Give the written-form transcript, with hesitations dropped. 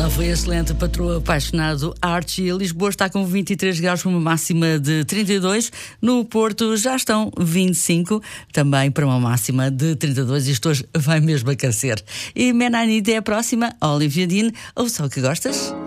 Ela foi excelente, patroa apaixonado Archie. Lisboa está com 23 graus com uma máxima de 32. No Porto já estão 25, também para uma máxima de 32. Isto hoje vai mesmo aquecer. E Menanite é a próxima, Olivia Dean. Ou só que gostas?